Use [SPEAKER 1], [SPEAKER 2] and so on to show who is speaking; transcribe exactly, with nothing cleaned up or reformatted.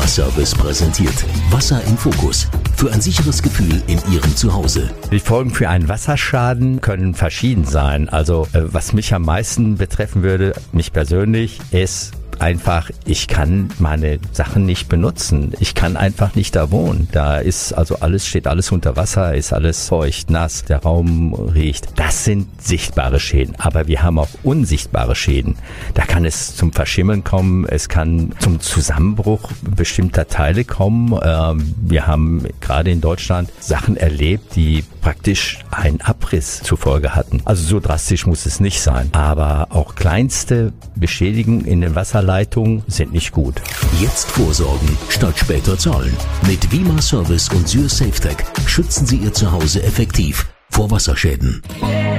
[SPEAKER 1] Service präsentiert Wasser im Fokus. Für ein sicheres Gefühl in Ihrem Zuhause.
[SPEAKER 2] Die Folgen für einen Wasserschaden können verschieden sein. Also was mich am meisten betreffen würde, mich persönlich, ist einfach, ich kann meine Sachen nicht benutzen. Ich kann einfach nicht da wohnen. Da ist also alles, steht alles unter Wasser, ist alles feucht, nass, der Raum riecht. Das sind sichtbare Schäden. Aber wir haben auch unsichtbare Schäden. Da kann es zum Verschimmeln kommen, es kann zum Zusammenbruch bestimmter Teile kommen. Wir haben gerade in Deutschland Sachen erlebt, die praktisch einen Abriss zur Folge hatten. Also so drastisch muss es nicht sein. Aber auch kleinste Beschädigungen in den Wasserleitungen sind nicht gut.
[SPEAKER 1] Jetzt vorsorgen, statt später zahlen. Mit Vima Service und Syr SafeTech schützen Sie Ihr Zuhause effektiv vor Wasserschäden.